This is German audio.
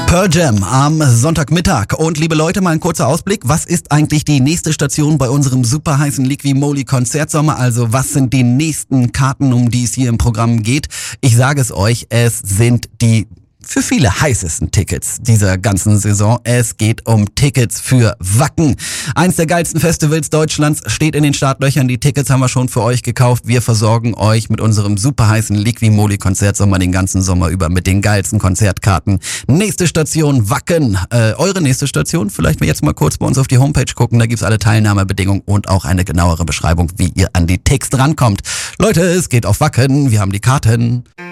Pearl Jam am Sonntagmittag. Und liebe Leute, mal ein kurzer Ausblick. Was ist eigentlich die nächste Station bei unserem super heißen Liqui-Moly Konzertsommer? Also was sind die nächsten Karten, um die es hier im Programm geht? Ich sage es euch, es sind die für viele heißesten Tickets dieser ganzen Saison. Es geht um Tickets für Wacken. Eins der geilsten Festivals Deutschlands steht in den Startlöchern. Die Tickets haben wir schon für euch gekauft. Wir versorgen euch mit unserem super heißen Liqui-Moly Konzertsommer den ganzen Sommer über mit den geilsten Konzertkarten. Nächste Station Wacken. Eure nächste Station? Vielleicht jetzt mal kurz bei uns auf die Homepage gucken. Da gibt's alle Teilnahmebedingungen und auch eine genauere Beschreibung, wie ihr an die Tickets drankommt. Leute, es geht auf Wacken. Wir haben die Karten.